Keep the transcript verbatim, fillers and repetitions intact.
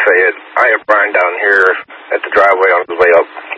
say it. I have Brian down here at the driveway on his way up.